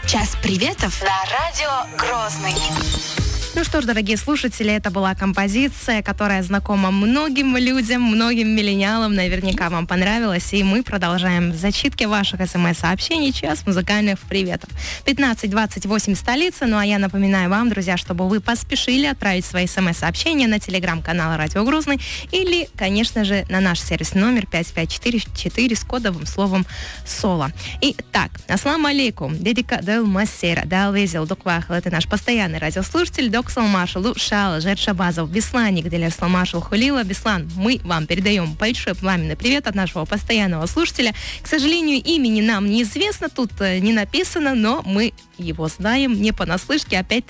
Час приветов на радио Грозный. Ну что ж, дорогие слушатели, это была композиция, которая знакома многим людям, многим миллениалам, наверняка вам понравилась. И мы продолжаем зачитки ваших смс-сообщений. Час музыкальных приветов. 15:28 столица. Ну а я напоминаю вам, друзья, чтобы вы поспешили отправить свои смс-сообщения на телеграм-канал Радио Грозный или, конечно же, на наш сервисный номер 5544 с кодовым словом «Соло». Итак, ассаламу алейкум. Дедика дел массера, дал везел доквахал. Это наш постоянный радиослушатель. Салмашалу Шала, Жер Шабазов, Бесланник, Делер Салмашал Хулила. Беслан, мы вам передаем большой пламенный привет от нашего постоянного слушателя. К сожалению, имени нам неизвестно, тут не написано, но мы его знаем не понаслышке. Опять